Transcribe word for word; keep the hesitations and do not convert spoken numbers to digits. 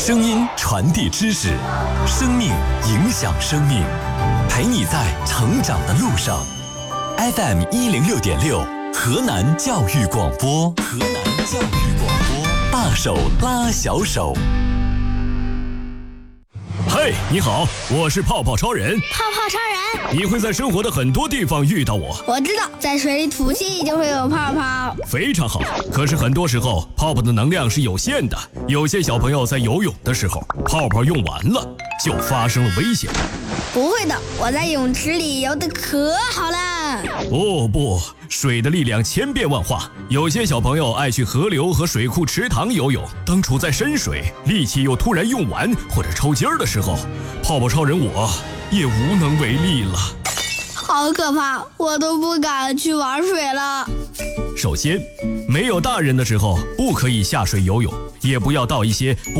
声音传递知识，生命影响生命，陪你在成长的路上。F M 一零六点六，河南教育广播，河南教育广播，大手拉小手。 嘿，你好，我是泡泡超人。 泡泡超人， 你会在生活的很多地方遇到我。 我知道，在水里吐气就会有泡泡。 非常好，可是很多时候泡泡的能量是有限的，有些小朋友在游泳的时候，泡泡用完了，就发生了危险。 不会的，我在泳池里游得可好了。 哦不，水的力量千变万化，有些小朋友爱去河流和水库池塘游泳，当处在深水，力气又突然用完或者抽筋儿的时候，泡泡超人我也无能为力了。 好可怕，我都不敢去玩水了。 首先，没有大人的时候不可以下水游泳，也不要到一些